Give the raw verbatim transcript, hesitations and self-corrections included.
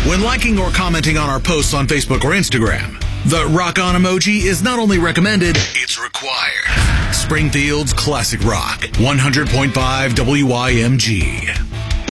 when liking or commenting on our posts on Facebook or Instagram. The rock on emoji is not only recommended, it's required. Springfield's Classic Rock, one hundred point five W I M G.